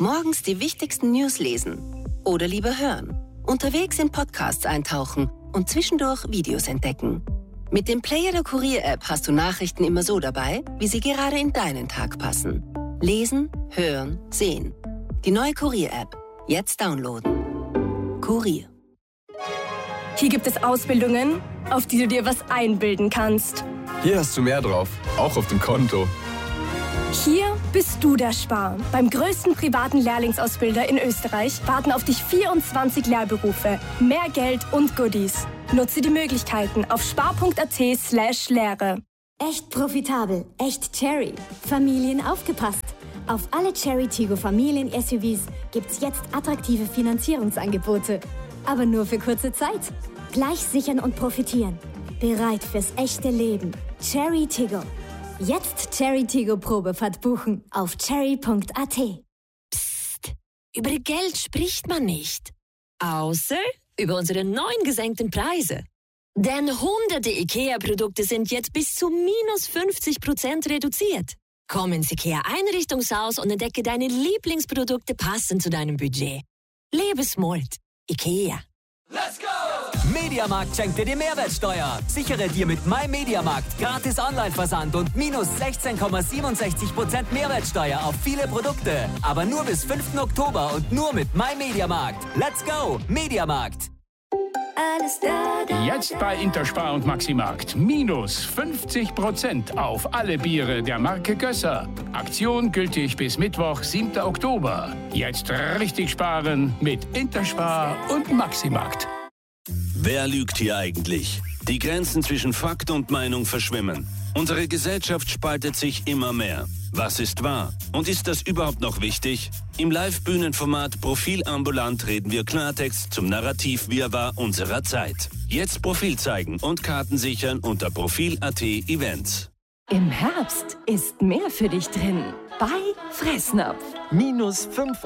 Morgens die wichtigsten News lesen oder lieber hören. Unterwegs in Podcasts eintauchen und zwischendurch Videos entdecken. Mit dem Player der Kurier-App hast du Nachrichten immer so dabei, wie sie gerade in deinen Tag passen. Lesen, hören, sehen. Die neue Kurier-App. Jetzt downloaden. Kurier. Hier gibt es Ausbildungen, auf die du dir was einbilden kannst. Hier hast du mehr drauf, auch auf dem Konto. Hier bist du der Spar. Beim größten privaten Lehrlingsausbilder in Österreich warten auf dich 24 Lehrberufe, mehr Geld und Goodies. Nutze die Möglichkeiten auf spar.at/Lehre. Echt profitabel, echt Cherry. Familien aufgepasst. Auf alle Cherry Tiggo Familien-SUVs gibt's jetzt attraktive Finanzierungsangebote. Aber nur für kurze Zeit. Gleich sichern und profitieren. Bereit fürs echte Leben. Cherry Tiggo. Jetzt Cherry Tiggo Probefahrt buchen auf cherry.at. Psst, über Geld spricht man nicht. Außer über unsere neuen gesenkten Preise. Denn hunderte IKEA-Produkte sind jetzt bis zu minus 50% reduziert. Komm ins IKEA-Einrichtungshaus und entdecke deine Lieblingsprodukte passend zu deinem Budget. Lebe smart. IKEA. Let's go! Mediamarkt schenkt dir die Mehrwertsteuer. Sichere dir mit MyMediamarkt gratis Online-Versand und minus 16,67% Mehrwertsteuer auf viele Produkte. Aber nur bis 5. Oktober und nur mit MyMediamarkt. Let's go! Mediamarkt. Jetzt bei Interspar und Maximarkt. Minus 50% auf alle Biere der Marke Gösser. Aktion gültig bis Mittwoch, 7. Oktober. Jetzt richtig sparen mit Interspar und Maximarkt. Wer lügt hier eigentlich? Die Grenzen zwischen Fakt und Meinung verschwimmen. Unsere Gesellschaft spaltet sich immer mehr. Was ist wahr? Und ist das überhaupt noch wichtig? Im Live-Bühnenformat Profil ambulant reden wir Klartext zum Narrativ-Wirrwarr unserer Zeit. Jetzt Profil zeigen und Karten sichern unter Profil.at Events. Im Herbst ist mehr für dich drin bei Fressnapf. Minus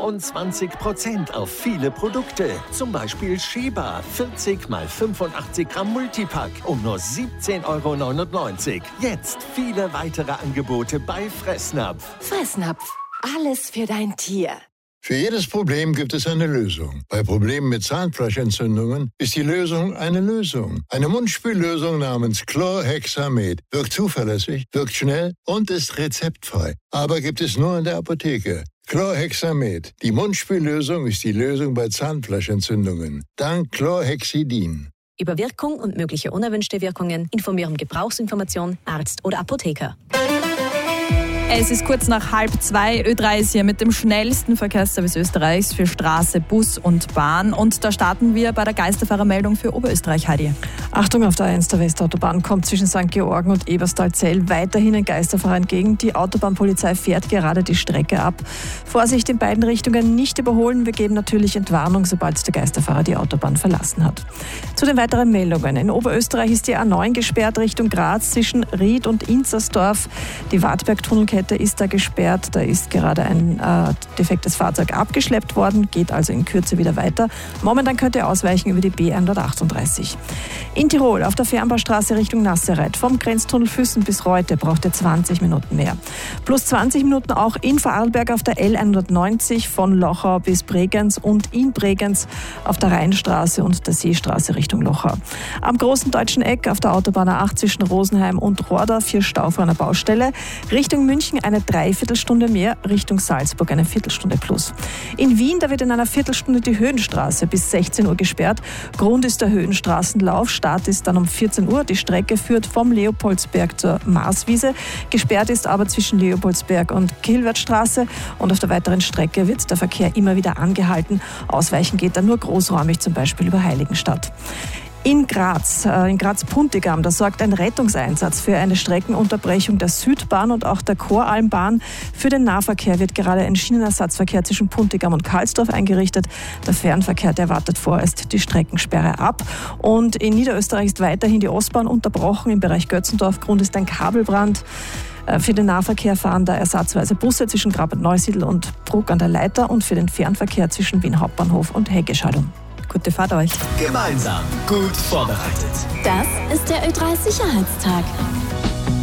25% auf viele Produkte. Zum Beispiel Sheba 40 x 85 Gramm Multipack um nur 17,99 €. Jetzt viele weitere Angebote bei Fressnapf. Fressnapf, alles für dein Tier. Für jedes Problem gibt es eine Lösung. Bei Problemen mit Zahnfleischentzündungen ist die Lösung eine Lösung. Eine Mundspüllösung namens Chlorhexamet wirkt zuverlässig, wirkt schnell und ist rezeptfrei. Aber gibt es nur in der Apotheke. Chlorhexamet. Die Mundspüllösung ist die Lösung bei Zahnfleischentzündungen. Dank Chlorhexidin. Über Wirkung und mögliche unerwünschte Wirkungen informieren Gebrauchsinformation, Arzt oder Apotheker. Es ist kurz nach 1:30. Ö3 ist hier mit dem schnellsten Verkehrsservice Österreichs für Straße, Bus und Bahn. Und da starten wir bei der Geisterfahrermeldung für Oberösterreich, Heidi. Achtung, auf der A1 der Westautobahn kommt zwischen St. Georgen und Eberstal-Zell weiterhin ein Geisterfahrer entgegen. Die Autobahnpolizei fährt gerade die Strecke ab. Vorsicht in beiden Richtungen, nicht überholen. Wir geben natürlich Entwarnung, sobald der Geisterfahrer die Autobahn verlassen hat. Zu den weiteren Meldungen. In Oberösterreich ist die A9 gesperrt Richtung Graz zwischen Ried und Inzersdorf. Die Wartberg-Tunnelkette ist da gesperrt. Da ist gerade ein defektes Fahrzeug abgeschleppt worden, geht also in Kürze wieder weiter. Momentan könnt ihr ausweichen über die B138. In Tirol auf der Fernbaustraße Richtung Nassereit vom Grenztunnel Füssen bis Reute braucht ihr 20 Minuten mehr. Plus 20 Minuten auch in Vorarlberg auf der L190 von Lochau bis Bregenz und in Bregenz auf der Rheinstraße und der Seestraße Richtung Lochau. Am großen deutschen Eck auf der Autobahn A8 zwischen Rosenheim und Rordorf 4 Stau vor einer Baustelle. Richtung München eine Dreiviertelstunde mehr, Richtung Salzburg eine Viertelstunde plus. In Wien, da wird in einer Viertelstunde die Höhenstraße bis 16 Uhr gesperrt. Grund ist der Höhenstraßenlauf. Start ist dann um 14 Uhr. Die Strecke führt vom Leopoldsberg zur Marswiese. Gesperrt ist aber zwischen Leopoldsberg und Kilwertstraße. Und auf der weiteren Strecke wird der Verkehr immer wieder angehalten. Ausweichen geht dann nur großräumig, zum Beispiel über Heiligenstadt. In Graz-Puntigam, da sorgt ein Rettungseinsatz für eine Streckenunterbrechung der Südbahn und auch der Koralmbahn. Für den Nahverkehr wird gerade ein Schienenersatzverkehr zwischen Puntigam und Karlsdorf eingerichtet. Der Fernverkehr, der wartet vorerst die Streckensperre ab. Und in Niederösterreich ist weiterhin die Ostbahn unterbrochen im Bereich Götzendorf. Grund ist ein Kabelbrand. Für den Nahverkehr fahren da ersatzweise Busse zwischen Grabart-Neusiedl und Bruck an der Leiter und für den Fernverkehr zwischen Wien Hauptbahnhof und Heggeschallung. Gute Fahrt euch. Gemeinsam gut vorbereitet. Das ist der Ö3 Sicherheitstag.